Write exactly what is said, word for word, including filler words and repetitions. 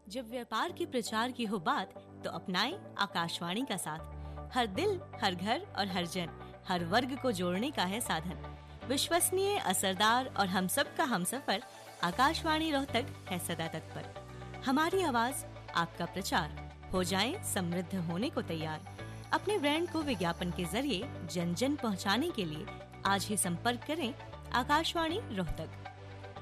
जब व्यापार के प्रचार की हो बात तो अपनाएं आकाशवाणी का साथ। हर दिल, हर घर और हर जन, हर वर्ग को जोड़ने का है साधन। विश्वसनीय, असरदार और हम सब का हमसफर, आकाशवाणी रोहतक है सदा तत्पर। हमारी आवाज, आपका प्रचार, हो जाएं समृद्ध होने को तैयार। अपने ब्रांड को विज्ञापन के जरिए जन जन पहुंचाने के लिए आज ही संपर्क करें आकाशवाणी रोहतक।